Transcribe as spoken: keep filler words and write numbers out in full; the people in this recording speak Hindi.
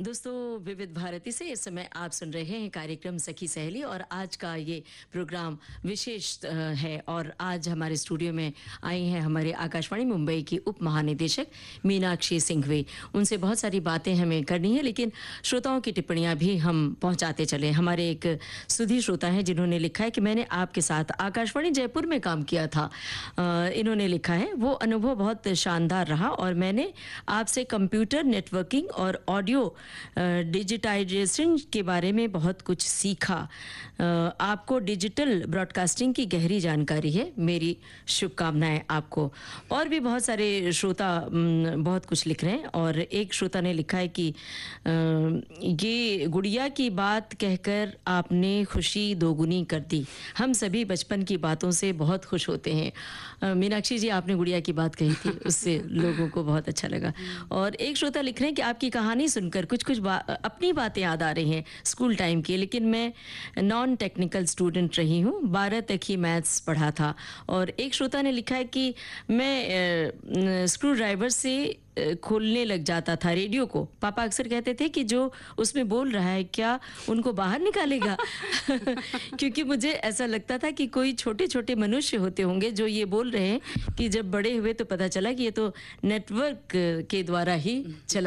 दोस्तों विविध भारती से इस समय आप सुन रहे हैं कार्यक्रम सखी सहेली और आज का ये प्रोग्राम विशेष अ, है और आज हमारे स्टूडियो में आई हैं हमारे आकाशवाणी मुंबई की उप महानिदेशक मीनाक्षी सिंघवी। उनसे बहुत सारी बातें हमें करनी है, लेकिन श्रोताओं की टिप्पणियां भी हम पहुंचाते चले। हमारे एक सुधी श्रोता हैं जिन्होंने लिखा है कि मैंने आपके साथ आकाशवाणी जयपुर में काम किया था। अ, इन्होंने लिखा है वो अनुभव बहुत शानदार रहा और मैंने आपसे कंप्यूटर नेटवर्किंग और ऑडियो डिजिटाइजेशन के बारे में बहुत कुछ सीखा। अ, आपको डिजिटल ब्रॉडकास्टिंग की गहरी जानकारी है, मेरी शुभकामनाएं आपको। और भी बहुत सारे श्रोता म, बहुत कुछ लिख रहे हैं और एक श्रोता ने लिखा है कि अ, ये गुड़िया की बात कहकर आपने खुशी दोगुनी कर दी। हम सभी बचपन की बातों से बहुत खुश होते हैं। अ, मीनाक्षी जी, आपने गुड़िया की बात कही थी, उससे लोगों को बहुत अच्छा लगा। और एक श्रोता लिख रहे हैं कि आपकी कहानी सुनकर कुछ कुछ बा, अपनी बातें याद आ रही हैं स्कूल टाइम की, लेकिन मैं नॉन टेक्निकल स्टूडेंट रही हूँ, बारह तक ही मैथ्स पढ़ा था। और एक श्रोता ने लिखा है कि मैं स्क्रू ड्राइवर से अ, खोलने लग जाता था रेडियो को। पापा अक्सर कहते थे कि जो उसमें बोल रहा है क्या उनको बाहर निकालेगा क्योंकि मुझे ऐसा लगता था कि कोई छोटे छोटे मनुष्य होते होंगे जो ये बोल रहे हैं कि जब बड़े हुए तो पता चला कि ये तो नेटवर्क के द्वारा ही चला